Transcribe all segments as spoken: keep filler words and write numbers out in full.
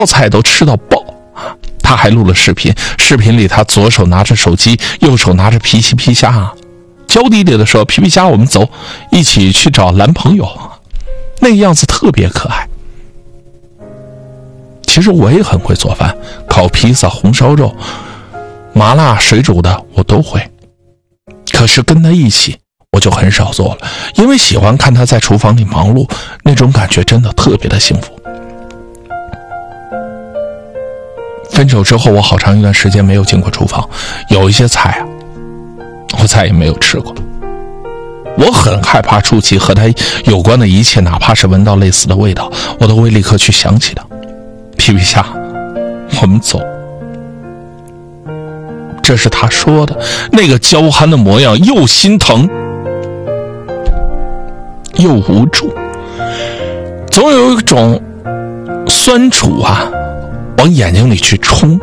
菜都吃到爆。他还录了视频，视频里他左手拿着手机，右手拿着皮皮皮虾啊，娇滴滴的说：“皮皮虾，我们走，一起去找男朋友。”那个样子特别可爱。其实我也很会做饭，烤披萨、红烧肉、麻辣水煮的我都会。可是跟他一起我就很少做了，因为喜欢看他在厨房里忙碌，那种感觉真的特别的幸福。分手之后，我好长一段时间没有进过厨房，有一些菜啊，我再也没有吃过。我很害怕触及和它有关的一切，哪怕是闻到类似的味道，我都会立刻去想起的。皮皮虾，我们走。这是他说的，那个娇憨的模样，又心疼又无助，总有一种酸楚啊往眼睛里去冲。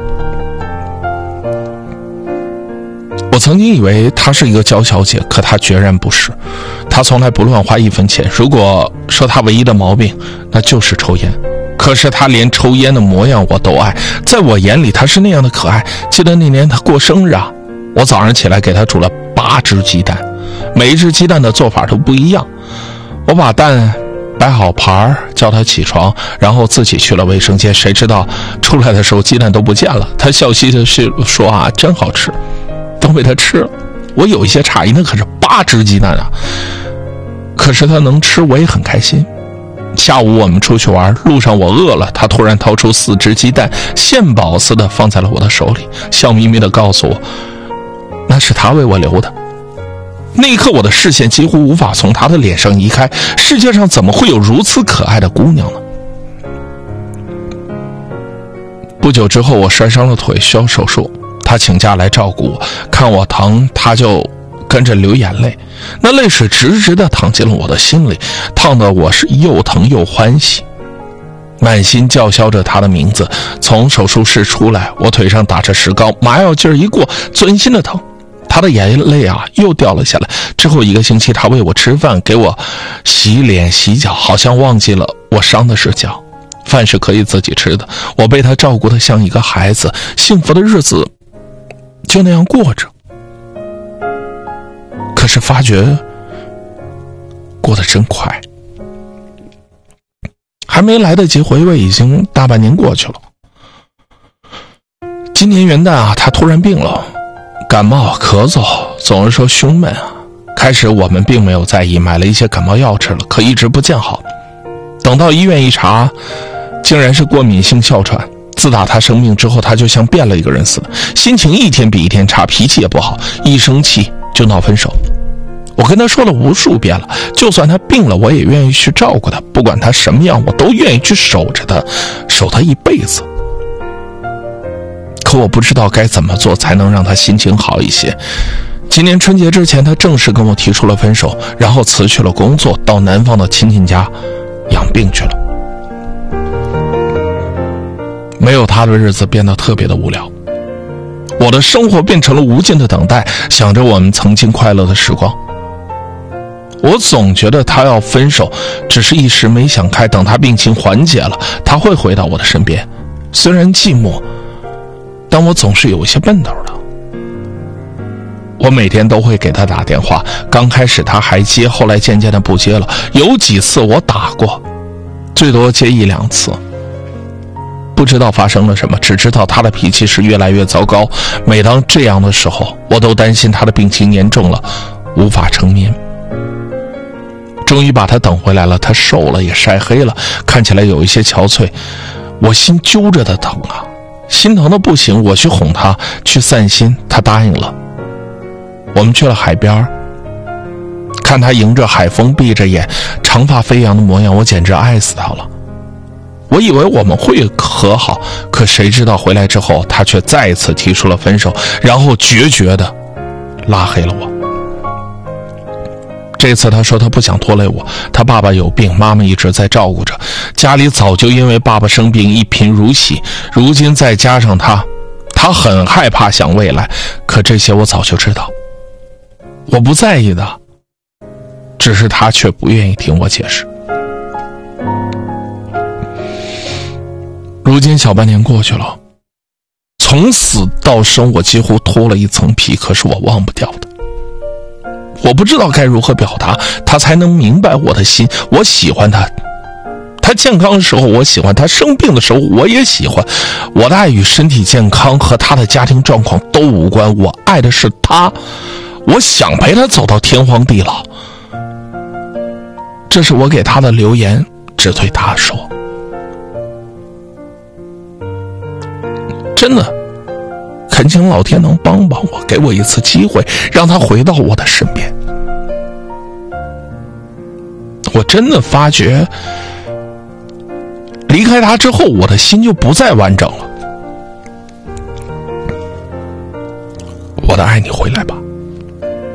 我曾经以为她是一个娇小姐，可她决然不是。她从来不乱花一分钱，如果说她唯一的毛病那就是抽烟，可是她连抽烟的模样我都爱，在我眼里她是那样的可爱。记得那年她过生日啊，我早上起来给她煮了八只鸡蛋，每一只鸡蛋的做法都不一样。我把蛋摆好盘，叫他起床，然后自己去了卫生间。谁知道出来的时候鸡蛋都不见了。他笑嘻嘻的说啊，真好吃，都被他吃了。我有一些诧异，那可是八只鸡蛋啊！可是他能吃，我也很开心。下午我们出去玩，路上我饿了，他突然掏出四只鸡蛋，献宝似的放在了我的手里，笑眯眯的告诉我，那是他为我留的。那一刻，我的视线几乎无法从她的脸上移开。世界上怎么会有如此可爱的姑娘呢？不久之后，我摔伤了腿，需要手术。她请假来照顾我，看我疼，她就跟着流眼泪。那泪水直直地淌进了我的心里，烫得我是又疼又欢喜，满心叫嚣着她的名字。从手术室出来，我腿上打着石膏，麻药劲儿一过，钻心的疼。他的眼泪啊又掉了下来。之后一个星期，他喂我吃饭，给我洗脸洗脚，好像忘记了我伤的是脚，饭是可以自己吃的。我被他照顾得像一个孩子，幸福的日子就那样过着。可是发觉过得真快，还没来得及回味，已经大半年过去了。今年元旦啊，他突然病了，感冒咳嗽，总是说胸闷啊。开始我们并没有在意，买了一些感冒药吃了，可一直不见好。等到医院一查，竟然是过敏性哮喘。自打他生病之后，他就像变了一个人似的，心情一天比一天差，脾气也不好，一生气就闹分手。我跟他说了无数遍了，就算他病了，我也愿意去照顾他，不管他什么样，我都愿意去守着他，守他一辈子。可我不知道该怎么做才能让他心情好一些。今年春节之前，他正式跟我提出了分手，然后辞去了工作，到南方的亲戚家养病去了。没有他的日子变得特别的无聊，我的生活变成了无尽的等待，想着我们曾经快乐的时光。我总觉得他要分手只是一时没想开，等他病情缓解了，他会回到我的身边。虽然寂寞，但我总是有一些奔头的。我每天都会给他打电话，刚开始他还接，后来渐渐的不接了。有几次我打过，最多接一两次。不知道发生了什么，只知道他的脾气是越来越糟糕。每当这样的时候，我都担心他的病情严重了，无法成眠。终于把他等回来了，他瘦了也晒黑了，看起来有一些憔悴。我心揪着的疼啊，心疼的不行。我去哄他去散心，他答应了。我们去了海边，看他迎着海风闭着眼，长发飞扬的模样，我简直爱死他了。我以为我们会和好，可谁知道回来之后，他却再一次提出了分手，然后决绝的拉黑了我。这次他说他不想拖累我，他爸爸有病，妈妈一直在照顾着，家里早就因为爸爸生病一贫如洗，如今再加上他，他很害怕想未来。可这些我早就知道，我不在意的，只是他却不愿意听我解释。如如今小半年过去了，从死到生我几乎脱了一层皮，可是我忘不掉的。我不知道该如何表达他才能明白我的心。我喜欢他，他健康的时候我喜欢，他生病的时候我也喜欢。我的爱与身体健康和他的家庭状况都无关，我爱的是他，我想陪他走到天荒地老。这是我给他的留言，只对他说。真的恳请老天能帮帮我，给我一次机会，让他回到我的身边。我真的发觉离开他之后，我的心就不再完整了。我的爱，你回来吧，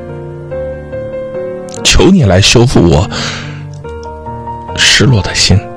求你来修复我失落的心。